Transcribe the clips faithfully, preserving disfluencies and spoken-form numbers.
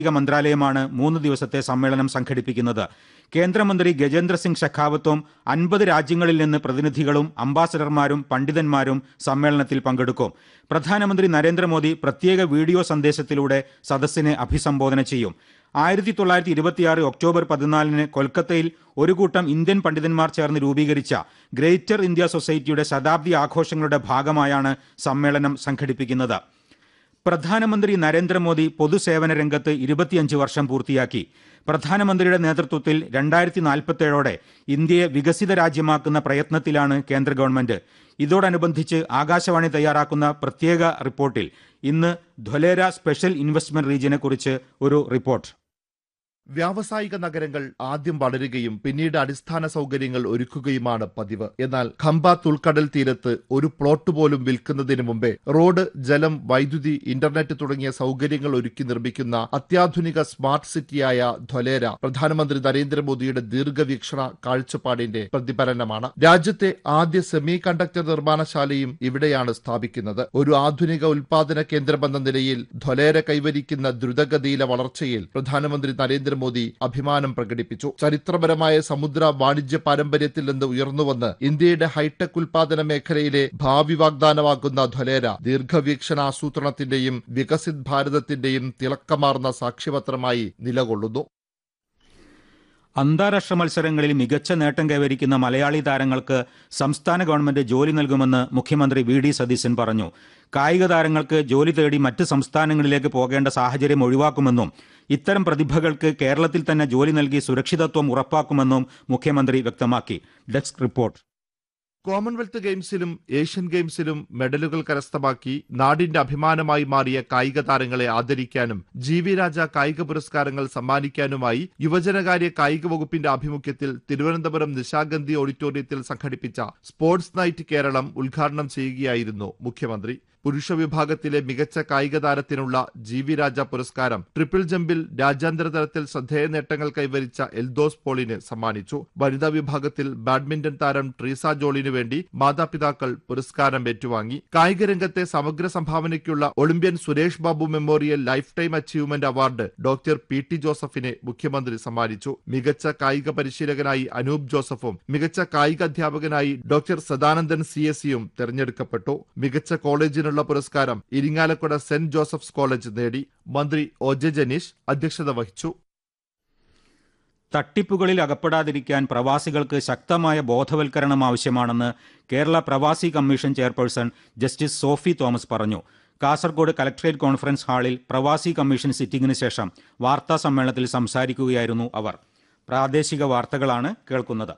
മന്ത്രാലയമാണ് മൂന്ന് ദിവസത്തെ സമ്മേളനം സംഘടിപ്പിക്കുന്നത്. കേന്ദ്രമന്ത്രി ഗജേന്ദ്ര സിംഗ് ഷെഖാവത്തും അൻപത് രാജ്യങ്ങളിൽ നിന്ന് പ്രതിനിധികളും അംബാസഡർമാരും പണ്ഡിതന്മാരും സമ്മേളനത്തിൽ പങ്കെടുക്കും. പ്രധാനമന്ത്രി നരേന്ദ്രമോദി പ്രത്യേക വീഡിയോ സന്ദേശത്തിലൂടെ സദസ്സിനെ അഭിസംബോധന ചെയ്യും. ആയിരത്തി തൊള്ളായിരത്തി ഇരുപത്തിയാറ് ഒക്ടോബർ പതിനാലിന് കൊൽക്കത്തയിൽ ഒരു കൂട്ടം ഇന്ത്യൻ പണ്ഡിതന്മാർ ചേർന്ന് രൂപീകരിച്ച ഗ്രേറ്റർ ഇന്ത്യ സൊസൈറ്റിയുടെ ശതാബ്ദി ആഘോഷങ്ങളുടെ ഭാഗമായാണ് സമ്മേളനം സംഘടിപ്പിക്കുന്നത്. പ്രധാനമന്ത്രി നരേന്ദ്രമോദി പൊതുസേവന രംഗത്ത് ഇരുപത്തിയഞ്ച് വർഷം പൂർത്തിയാക്കി. പ്രധാനമന്ത്രിയുടെ നേതൃത്വത്തിൽ രണ്ടായിരത്തി നാൽപ്പത്തേഴോടെ ഇന്ത്യയെ വികസിത രാജ്യമാക്കുന്ന പ്രയത്നത്തിലാണ് കേന്ദ്ര ഗവൺമെന്റ്. ഇതോടനുബന്ധിച്ച് ആകാശവാണി തയ്യാറാക്കുന്ന പ്രത്യേക റിപ്പോർട്ടിൽ ഇന്ന് ധൊലേര സ്പെഷ്യൽ ഇൻവെസ്റ്റ്മെന്റ് റീജിയനെ കുറിച്ച് ഒരു റിപ്പോർട്ട്. വ്യാവസായിക നഗരങ്ങൾ ആദ്യം വളരുകയും പിന്നീട് അടിസ്ഥാന സൗകര്യങ്ങൾ ഒരുക്കുകയുമാണ് പതിവ്. എന്നാൽ ഖംബാത്ത് ഉൾക്കടൽ തീരത്ത് ഒരു പ്ലോട്ട് പോലും വിൽക്കുന്നതിന് മുമ്പേ റോഡ്, ജലം, വൈദ്യുതി, ഇന്റർനെറ്റ് തുടങ്ങിയ സൗകര്യങ്ങൾ ഒരുക്കി നിർമ്മിക്കുന്ന അത്യാധുനിക സ്മാർട്ട് സിറ്റിയായ ധൊലേര പ്രധാനമന്ത്രി നരേന്ദ്രമോദിയുടെ ദീർഘവീക്ഷണ കാഴ്ചപ്പാടിന്റെ പ്രതിഫലനമാണ്. രാജ്യത്തെ ആദ്യ സെമി കണ്ടക്ടർ നിർമ്മാണശാലയും ഇവിടെയാണ് സ്ഥാപിക്കുന്നത്. ഒരു ആധുനിക ഉൽപാദന കേന്ദ്രമെന്ന നിലയിൽ ധൊലേര കൈവരിക്കുന്ന ദ്രുതഗതിയിലെ വളർച്ചയിൽ പ്രധാനമന്ത്രി നരേന്ദ്ര മോദി അഭിമാനം പ്രകടിപ്പിച്ചു. ചരിത്രപരമായ സമുദ്ര വാണിജ്യ പാരമ്പര്യത്തിൽ നിന്ന് ഉയർന്നുവന്ന് ഇന്ത്യയുടെ ഹൈടെക് ഉൽപാദന മേഖലയിലെ ഭാവി വാഗ്ദാനമാക്കുന്ന ധൊലേര ദീർഘവീക്ഷണ ആസൂത്രണത്തിന്റെയും വികസിത് ഭാരതത്തിന്റെയും തിളക്കമാർന്ന സാക്ഷ്യപത്രമായി നിലകൊള്ളുന്നു. അന്താരാഷ്ട്ര മത്സരങ്ങളിൽ മികച്ച നേട്ടം കൈവരിക്കുന്ന മലയാളി താരങ്ങൾക്ക് സംസ്ഥാന ഗവൺമെന്റ് ജോലി നൽകുമെന്ന് മുഖ്യമന്ത്രി വി ഡി സതീശൻ പറഞ്ഞു. കായിക താരങ്ങൾക്ക് ജോലി തേടി മറ്റ് സംസ്ഥാനങ്ങളിലേക്ക് പോകേണ്ട സാഹചര്യം ഒഴിവാക്കുമെന്നും ഇത്തരം പ്രതിഭകൾക്ക് കേരളത്തിൽ തന്നെ ജോലി നൽകി സുരക്ഷിതത്വം ഉറപ്പാക്കുമെന്നും മുഖ്യമന്ത്രി വ്യക്തമാക്കി. Desk report. കോമൺവെൽത്ത് ഗെയിംസിലും ഏഷ്യൻ ഗെയിംസിലും മെഡലുകൾ കരസ്ഥമാക്കി നാടിന്റെ അഭിമാനമായി മാറിയ കായിക താരങ്ങളെ ആദരിക്കാനും ജി വി രാജ കായിക പുരസ്കാരങ്ങൾ സമ്മാനിക്കാനുമായി യുവജനകാര്യ കായിക വകുപ്പിന്റെ ആഭിമുഖ്യത്തിൽ തിരുവനന്തപുരം നിശാഗന്ധി ഓഡിറ്റോറിയത്തിൽ സംഘടിപ്പിച്ച സ്പോർട്സ് നൈറ്റ് കേരളം ഉദ്ഘാടനം ചെയ്യുകയായിരുന്നു മുഖ്യമന്ത്രി. പുരുഷ വിഭാഗത്തിലെ മികച്ച കായിക താരത്തിനുള്ള ജി വി രാജ പുരസ്കാരം ട്രിപ്പിൾ ജമ്പിൽ രാജ്യാന്തര തലത്തിൽ ശ്രദ്ധേയ നേട്ടങ്ങൾ കൈവരിച്ച എൽദോസ് പോളിന് സമ്മാനിച്ചു. വനിതാ വിഭാഗത്തിൽ ബാഡ്മിന്റൺ താരം ട്രീസ ജോളിനു വേണ്ടി മാതാപിതാക്കൾ പുരസ്കാരം ഏറ്റുവാങ്ങി. കായിക രംഗത്തെ സമഗ്ര സംഭാവനയ്ക്കുള്ള Olympian Suresh Babu memorial life time achievement award doctor P T ജോസഫിനെ മുഖ്യമന്ത്രി സമ്മാനിച്ചു. മികച്ച കായിക പരിശീലകനായി അനൂപ് ജോസഫും മികച്ച കായിക അധ്യാപകനായി ഡോക്ടർ സദാനന്ദൻ സി എസ് സിയും തെരഞ്ഞെടുക്കപ്പെട്ടു. മികച്ച കോളേജിന് പുരസ്കാരം ഇരിങ്ങാലക്കുട സെന്റ് ജോസഫ്സ് കോളേജ് നേടി. മന്ത്രി ഒ ജെ ജനീഷ് അധ്യക്ഷത വഹിച്ചു. തട്ടിപ്പുകളിൽ അകപ്പെടാതിരിക്കാൻ പ്രവാസികൾക്ക് ശക്തമായ ബോധവൽക്കരണം ആവശ്യമാണെന്ന് കേരള പ്രവാസി commission chairperson justice Sophy Thomas പറഞ്ഞു. കാസർഗോഡ് കലക്ട്രേറ്റ് കോൺഫറൻസ് ഹാളിൽ പ്രവാസി കമ്മീഷൻ സിറ്റിംഗിന് ശേഷം വാർത്താ സമ്മേളനത്തിൽ സംസാരിക്കുകയായിരുന്നു അവർ. പ്രാദേശിക വാർത്തകളാണ് കേൾക്കുന്നത്.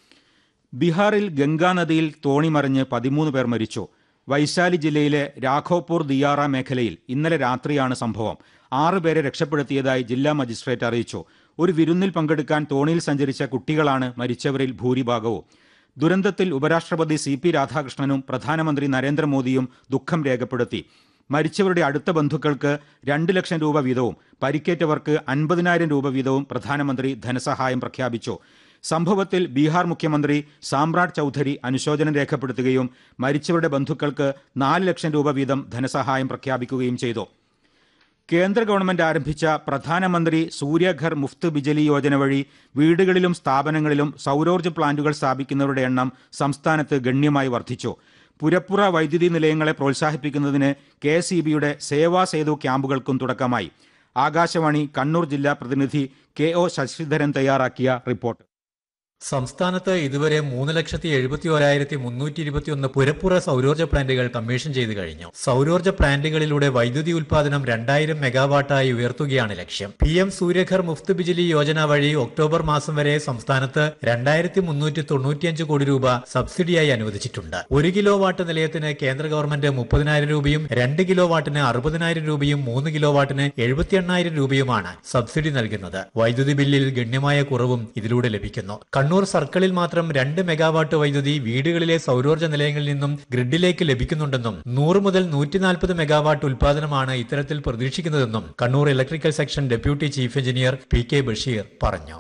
ബീഹാറിൽ ഗംഗാനദിയിൽ തോണി മറിഞ്ഞ് പതിമൂന്ന് പേർ മരിച്ചു. വൈശാലി ജില്ലയിലെ രാഘോപൂർ ദിയാറ മേഖലയിൽ ഇന്നലെ രാത്രിയാണ് സംഭവം. ആറുപേരെ രക്ഷപ്പെടുത്തിയതായി ജില്ലാ മജിസ്ട്രേറ്റ് അറിയിച്ചു. ഒരു വിരുന്നിൽ പങ്കെടുക്കാൻ തോണിയിൽ സഞ്ചരിച്ച കുട്ടികളാണ് മരിച്ചവരിൽ ഭൂരിഭാഗവും. ദുരന്തത്തിൽ ഉപരാഷ്ട്രപതി സി പി രാധാകൃഷ്ണനും പ്രധാനമന്ത്രി നരേന്ദ്രമോദിയും ദുഃഖം രേഖപ്പെടുത്തി. മരിച്ചവരുടെ അടുത്ത ബന്ധുക്കൾക്ക് രണ്ട് ലക്ഷം രൂപ വീതവും പരിക്കേറ്റവർക്ക് അൻപതിനായിരം രൂപ വീതവും പ്രധാനമന്ത്രി ധനസഹായം പ്രഖ്യാപിച്ചു. സംഭവത്തിൽ ബീഹാർ മുഖ്യമന്ത്രി സാമ്രാട്ട് ചൌധരി അനുശോചനം രേഖപ്പെടുത്തുകയും മരിച്ചവരുടെ ബന്ധുക്കൾക്ക് നാല് ലക്ഷം രൂപ വീതം ധനസഹായം പ്രഖ്യാപിക്കുകയും ചെയ്തു. കേന്ദ്ര ഗവൺമെന്റ് ആരംഭിച്ച പ്രധാനമന്ത്രി സൂര്യഘർ മുഫ്ത് ബിജലി യോജന വഴി വീടുകളിലും സ്ഥാപനങ്ങളിലും സൗരോർജ്ജ പ്ലാന്റുകൾ സ്ഥാപിക്കുന്നവരുടെ എണ്ണം സംസ്ഥാനത്ത് ഗണ്യമായി വർദ്ധിച്ചു. പുരപ്പുറ വൈദ്യുതി നിലയങ്ങളെ പ്രോത്സാഹിപ്പിക്കുന്നതിന് കെ എസ് ഇ ബിയുടെ സേവാ സേതു ക്യാമ്പുകൾക്കും തുടക്കമായി. ആകാശവാണി കണ്ണൂർ ജില്ലാ പ്രതിനിധി കെ ഒ ശശിധരൻ തയ്യാറാക്കിയ റിപ്പോർട്ട്. സംസ്ഥാനത്ത് ഇതുവരെ മൂന്ന് ലക്ഷത്തി എഴുപത്തി ഒരായിരത്തി മുന്നൂറ്റി ഇരുപത്തിയൊന്ന് പുരപ്പുറ സൗരോർജ്ജ പ്ലാന്റുകൾ കമ്മീഷൻ ചെയ്തു കഴിഞ്ഞു. സൗരോർജ്ജ പ്ലാന്റുകളിലൂടെ വൈദ്യുതി ഉൽപാദനം രണ്ടായിരം മെഗാവാട്ടായി ഉയർത്തുകയാണ് ലക്ഷ്യം. പി എം സൂര്യഘർ മുഫ്ത് ബിജിലി യോജന വഴി ഒക്ടോബർ മാസം വരെ സംസ്ഥാനത്ത് രണ്ടായിരത്തി മുന്നൂറ്റി തൊണ്ണൂറ്റിയഞ്ച് കോടി രൂപ സബ്സിഡിയായി അനുവദിച്ചിട്ടുണ്ട്. ഒരു കിലോ വാട്ട് നിലയത്തിന് കേന്ദ്ര ഗവൺമെന്റ് മുപ്പതിനായിരം രൂപയും രണ്ട് കിലോ വാട്ടിന് അറുപതിനായിരം രൂപയും മൂന്ന് കിലോ വാട്ടിന് എഴുപത്തി എണ്ണായിരം രൂപയുമാണ് സബ്സിഡി നൽകുന്നത്. വൈദ്യുതി ബില്ലിൽ ഗണ്യമായ കുറവും ഇതിലൂടെ ലഭിക്കുന്നു. കണ്ണൂർ സർക്കിളിൽ മാത്രം രണ്ട് മെഗാവാട്ട് വൈദ്യുതി വീടുകളിലെ സൗരോർജ്ജ നിലയങ്ങളിൽ നിന്നും ഗ്രിഡിലേക്ക് ലഭിക്കുന്നുണ്ടെന്നും നൂറ് മുതൽ നൂറ്റി നാൽപ്പത് മെഗാവാട്ട് ഉൽപാദനമാണ് ഇത്തരത്തിൽ പ്രതീക്ഷിക്കുന്നതെന്നും Kannur electrical section deputy chief engineer P K Basheer പറഞ്ഞു.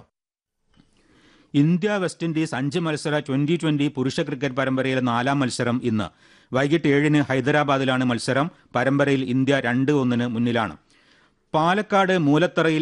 ഇന്ത്യ വെസ്റ്റ് ഇൻഡീസ് അഞ്ച് മത്സര ട്വന്റി ട്വന്റി പുരുഷ ക്രിക്കറ്റ് പരമ്പരയിലെ നാലാം മത്സരം ഇന്ന് വൈകിട്ട് ഏഴിന് ഹൈദരാബാദിലാണ് മത്സരം. പരമ്പരയിൽ ഇന്ത്യ രണ്ട് ഒന്നിന് മുന്നിലാണ്. പാലക്കാട് മൂലത്തറയിൽ